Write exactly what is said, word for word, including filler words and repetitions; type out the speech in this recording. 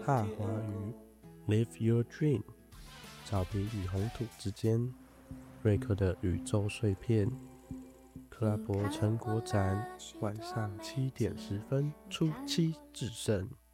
踏华语 Live Your Dream， 草皮与红土之间，瑞克的宇宙碎片。克拉伯成果展晚上七点十分出七制胜。